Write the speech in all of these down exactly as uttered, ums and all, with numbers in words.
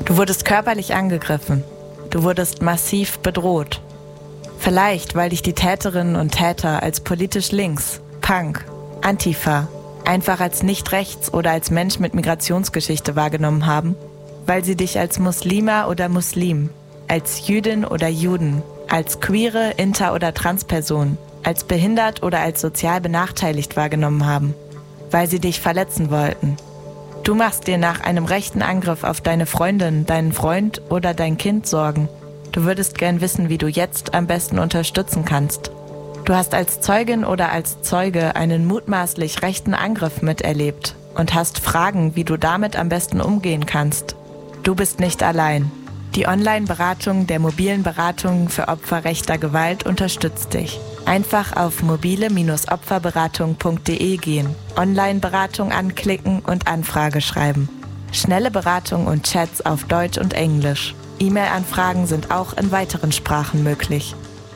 Du wurdest körperlich angegriffen. Du wurdest massiv bedroht. Vielleicht, weil dich die Täterinnen und Täter als politisch links, Punk, Antifa, einfach als nicht rechts oder als Mensch mit Migrationsgeschichte wahrgenommen haben, weil sie dich als Muslima oder Muslim, als Jüdin oder Juden, als queere, inter- oder Transperson, als behindert oder als sozial benachteiligt wahrgenommen haben, weil sie dich verletzen wollten. Du machst dir nach einem rechten Angriff auf deine Freundin, deinen Freund oder dein Kind Sorgen. Du würdest gern wissen, wie du jetzt am besten unterstützen kannst. Du hast als Zeugin oder als Zeuge einen mutmaßlich rechten Angriff miterlebt und hast Fragen, wie du damit am besten umgehen kannst. Du bist nicht allein. Die Online-Beratung der mobilen Beratung für Opfer rechter Gewalt unterstützt dich. Einfach auf mobile Bindestrich opferberatung punkt de gehen, Online-Beratung anklicken und Anfrage schreiben. Schnelle Beratung und Chats auf Deutsch und Englisch. E-Mail-Anfragen sind auch in weiteren Sprachen möglich.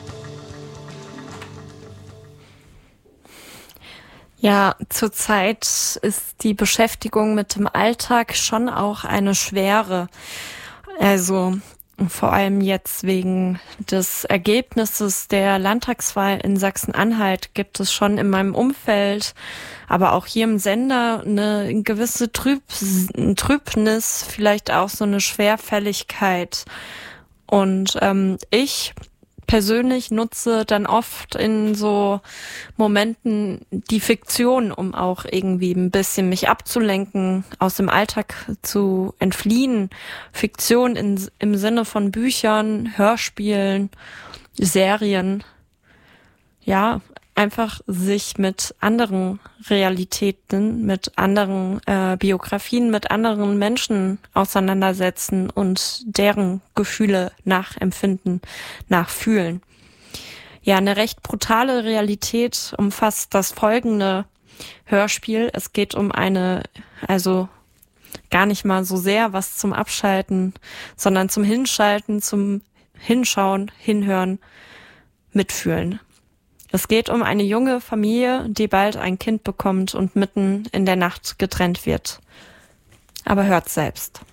Ja, zurzeit ist die Beschäftigung mit dem Alltag schon auch eine schwere. Also vor allem jetzt wegen des Ergebnisses der Landtagswahl in Sachsen-Anhalt gibt es schon in meinem Umfeld, aber auch hier im Sender eine gewisse Trüb- Trübnis, vielleicht auch so eine Schwerfälligkeit. Und ähm, ich persönlich nutze dann oft in so Momenten die Fiktion, um auch irgendwie ein bisschen mich abzulenken, aus dem Alltag zu entfliehen. Fiktion in, im Sinne von Büchern, Hörspielen, Serien. Ja, einfach sich mit anderen Realitäten, mit anderen äh, Biografien, mit anderen Menschen auseinandersetzen und deren Gefühle nachempfinden, nachfühlen. Ja, eine recht brutale Realität umfasst das folgende Hörspiel. Es geht um eine, also gar nicht mal so sehr was zum Abschalten, sondern zum Hinschalten, zum Hinschauen, Hinhören, Mitfühlen. Es geht um eine junge Familie, die bald ein Kind bekommt und mitten in der Nacht getrennt wird. Aber hört selbst.